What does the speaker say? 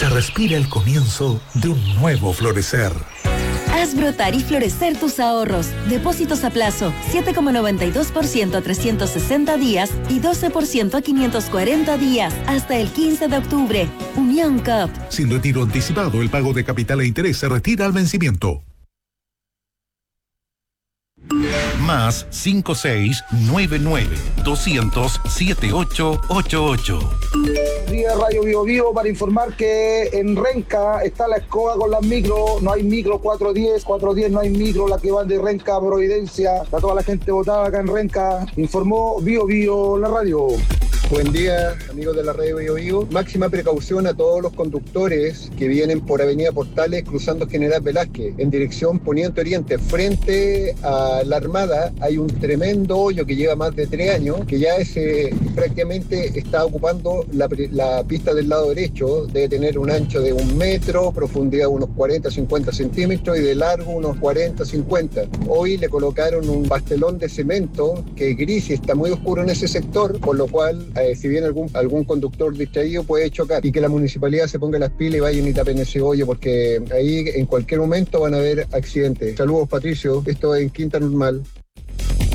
se respira el comienzo de un nuevo florecer. Haz brotar y florecer tus ahorros. Depósitos a plazo, 7,92% a 360 días y 12% a 540 días, hasta el 15 de octubre. Unión COP. Sin retiro anticipado, el pago de capital e interés se retira al vencimiento. Más 5699-200-7888. Día Radio Bio Bio para informar que en Renca está la escoba con las micro, no hay micro 410 no hay micro, la que van de Renca a Providencia, está toda la gente votada acá en Renca, informó Bio Bio la radio. Buen día, amigos de la radio Bio Bio. Máxima precaución a todos los conductores que vienen por Avenida Portales cruzando General Velázquez en dirección poniente-oriente. Frente a la Armada hay un tremendo hoyo que lleva más de 3 años, que ya prácticamente está ocupando la pista del lado derecho. Debe tener un ancho de 1 metro, profundidad unos 40-50 centímetros y de largo unos 40-50. Hoy le colocaron un bastelón de cemento que es gris y está muy oscuro en ese sector, por lo cual si bien algún conductor distraído puede chocar, y que la municipalidad se ponga las pilas y vayan y tapen ese hoyo, porque ahí en cualquier momento van a haber accidentes. Saludos, Patricio, esto es en Quinta Normal.